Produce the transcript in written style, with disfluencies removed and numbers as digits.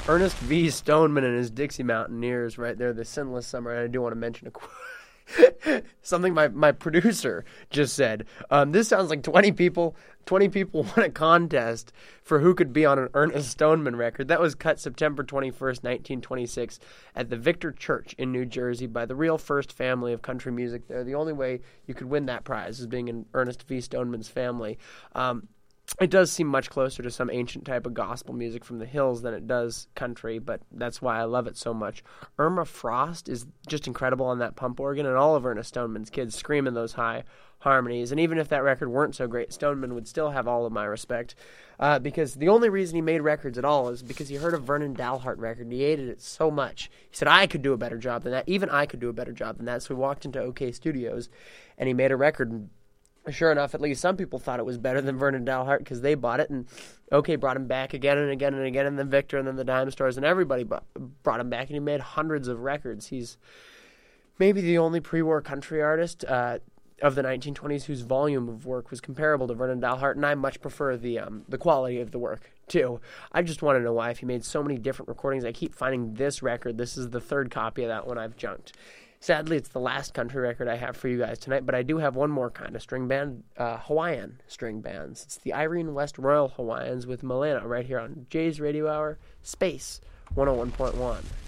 Ernest V. Stoneman and his Dixie Mountaineers right there, the Sinless Summer. And I do want to mention a quote. Something my producer just said. This sounds like 20 people won a contest for who could be on an Ernest Stoneman record. That was cut September 21st, 1926 at the Victor Church in New Jersey by the real first family of country music there. The only way you could win that prize is being in Ernest V. Stoneman's family. It does seem much closer to some ancient type of gospel music from the hills than it does country, but that's why I love it so much. Irma Frost is just incredible on that pump organ, and all of Ernest Stoneman's kids screaming those high harmonies. And even if that record weren't so great, Stoneman would still have all of my respect, because the only reason he made records at all is because he heard a Vernon Dalhart record, and he hated it so much. He said, I could do a better job than that. Even I could do a better job than that. So he walked into OK Studios, and he made a record, and sure enough, at least some people thought it was better than Vernon Dalhart because they bought it, and OK brought him back again and again and again, and then Victor and then the Dime Stores, and everybody brought him back, and he made hundreds of records. He's maybe the only pre-war country artist of the 1920s whose volume of work was comparable to Vernon Dalhart, and I much prefer the quality of the work, too. I just want to know why, if he made so many different recordings. I keep finding this record. This is the third copy of that one I've junked. Sadly, it's the last country record I have for you guys tonight, but I do have one more kind of string band, Hawaiian string bands. It's the Irene West Royal Hawaiians with Milena right here on Jay's Radio Hour, Space 101.1.